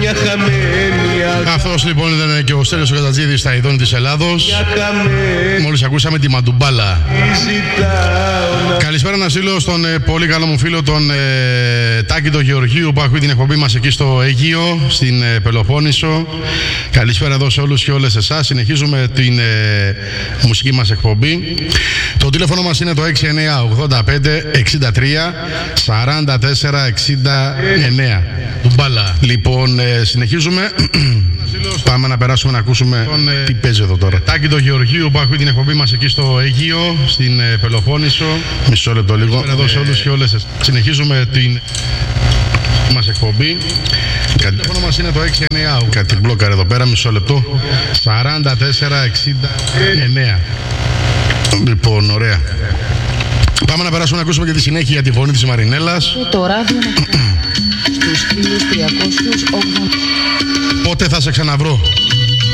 Αυτός λοιπόν ήταν και ο Στέλιος ο Κατατζίδης στα ειδών της Ελλάδος. Μόλις ακούσαμε τη Μαντουμπάλα. Καλησπέρα να στείλω στον πολύ καλό μου φίλο τον Τάκη τον Γεωργίου που ακούει την εκπομπή μας εκεί στο Αίγυο, στην Πελοπόννησο. Καλησπέρα εδώ σε όλους και όλες εσάς. Συνεχίζουμε την μουσική μας εκπομπή. Το τηλέφωνο μας είναι το 6985-63-44-69. Ντουμπάλα. Λοιπόν, συνεχίζουμε. Πάμε να περάσουμε να ακούσουμε τι παίζει εδώ τώρα. Τάκη τον Γεωργίου που ακούει την εκπομπή μας εκεί στο Αίγυο, στην Πελοπόννησο. Μισό λεπτό λίγο. Εδώ σε όλους και όλες εσάς. Συνεχίζουμε την μας εκπομπή. Το τηλέφωνο μας είναι το 69. Κάτι μπλόκαρε εδώ πέρα, μισό λεπτό. 44-69. Λοιπόν, ωραία. Πάμε να περάσουμε να ακούσουμε και τη συνέχεια για τη φωνή της Μαρινέλας. Το ράδιο στους 1380. Πότε θα σε ξαναβρω.